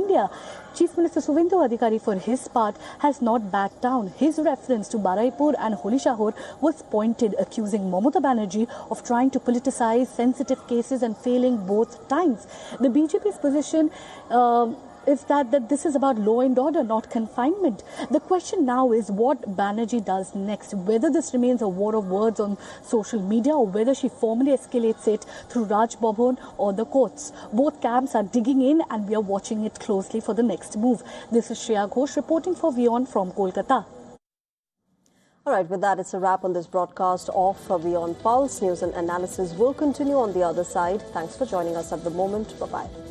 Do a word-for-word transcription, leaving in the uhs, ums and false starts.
India. Chief Minister Suvendu Adhikari, for his part, has not backed down. His reference to Baraipur and Holi Shahor was pointed, accusing Mamata Banerjee of trying to politicize sensitive cases and failing both times. The B J P's position uh, is that, that this is about law and order, not confinement. The question now is what Banerjee does next, whether this remains a war of words on social media or whether she formally escalates it through Raj Bhavan or the courts. Both camps are digging in and we are watching it closely for the next move. This is Shreya Ghosh reporting for WION from Kolkata. All right, with that, it's a wrap on this broadcast of WION Pulse. News and analysis will continue on the other side. Thanks for joining us at the moment. Bye-bye.